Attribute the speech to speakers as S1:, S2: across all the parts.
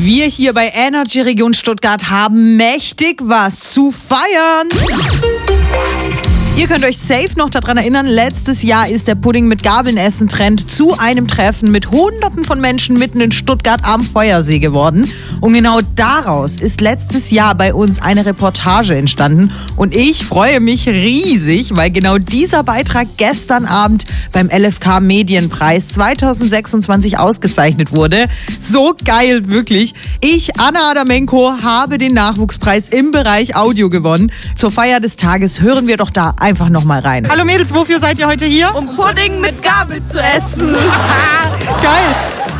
S1: Wir hier bei Energy Region Stuttgart haben mächtig was zu feiern. Ihr könnt euch safe noch daran erinnern, letztes Jahr ist der Pudding mit Gabeln essen Trend zu einem Treffen mit Hunderten von Menschen mitten in Stuttgart am Feuersee geworden. Und genau daraus ist letztes Jahr bei uns eine Reportage entstanden. Und ich freue mich riesig, weil genau dieser Beitrag gestern Abend beim LFK Medienpreis 2026 ausgezeichnet wurde. So geil, wirklich. Ich, Anna Adamenko, habe den Nachwuchspreis im Bereich Audio gewonnen. Zur Feier des Tages hören wir doch da einfach noch mal rein. Hallo Mädels, wofür seid ihr heute hier?
S2: Um Pudding mit Gabel zu essen.
S1: Geil.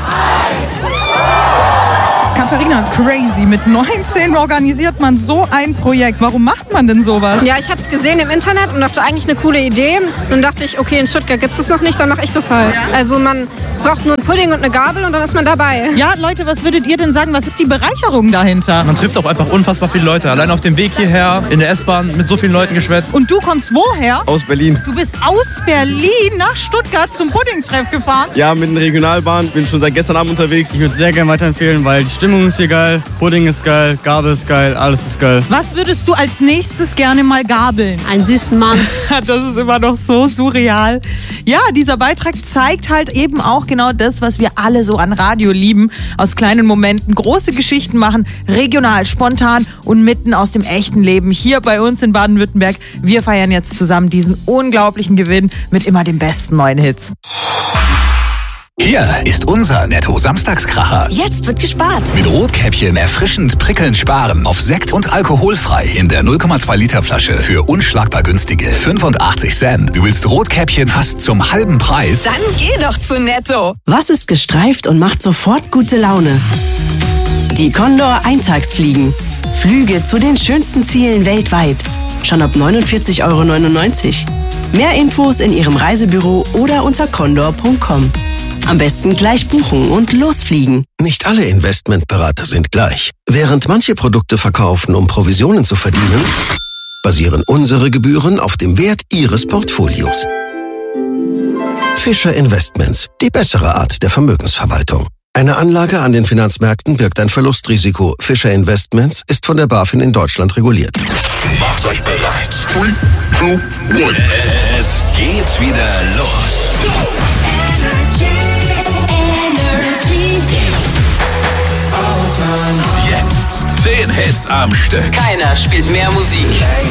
S1: Katharina, crazy. Mit 19 organisiert man so ein Projekt. Warum macht man denn sowas?
S2: Ja, ich habe es gesehen im Internet und dachte, eigentlich eine coole Idee. Dann dachte ich, okay, in Stuttgart gibt es es noch nicht, dann mache ich das halt. Also man braucht nur einen Pudding und eine Gabel und dann ist man dabei.
S1: Ja, Leute, was würdet ihr denn sagen? Was ist die Bereicherung dahinter?
S3: Man trifft auch einfach unfassbar viele Leute. Allein auf dem Weg hierher, in der S-Bahn, mit so vielen Leuten geschwätzt.
S1: Und du kommst woher?
S4: Aus Berlin.
S1: Du bist aus Berlin nach Stuttgart zum Puddingtreff gefahren?
S4: Ja, mit einer Regionalbahn. Bin schon seit gestern Abend unterwegs.
S5: Ich würde sehr gerne weiterempfehlen, weil die Stimmung ist hier geil, Pudding ist geil, Gabel ist geil, alles ist geil.
S1: Was würdest du als nächstes gerne mal gabeln?
S2: Einen süßen Mann.
S1: Das ist immer noch so surreal. Ja, dieser Beitrag zeigt halt eben auch genau das, was wir alle so an Radio lieben. Aus kleinen Momenten große Geschichten machen, regional, spontan und mitten aus dem echten Leben. Hier bei uns in Baden-Württemberg. Wir feiern jetzt zusammen diesen unglaublichen Gewinn mit immer den besten neuen Hits.
S6: Hier ist unser Netto-Samstagskracher.
S7: Jetzt wird gespart.
S6: Mit Rotkäppchen erfrischend prickelnd sparen auf Sekt und alkoholfrei in der 0,2 Liter Flasche für unschlagbar günstige 85 Cent. Du willst Rotkäppchen fast zum halben Preis?
S7: Dann geh doch zu Netto.
S8: Was ist gestreift und macht sofort gute Laune? Die Condor Eintagsfliegen. Flüge zu den schönsten Zielen weltweit. Schon ab 49,99 €. Mehr Infos in Ihrem Reisebüro oder unter condor.com. Am besten gleich buchen und losfliegen.
S9: Nicht alle Investmentberater sind gleich. Während manche Produkte verkaufen, um Provisionen zu verdienen, basieren unsere Gebühren auf dem Wert Ihres Portfolios. Fischer Investments, die bessere Art der Vermögensverwaltung. Eine Anlage an den Finanzmärkten birgt ein Verlustrisiko. Fischer Investments ist von der BaFin in Deutschland reguliert.
S6: Macht euch bereit. 3, 2, 1. Es geht wieder los. Jetzt 10 Hits am Stück.
S7: Keiner spielt mehr Musik.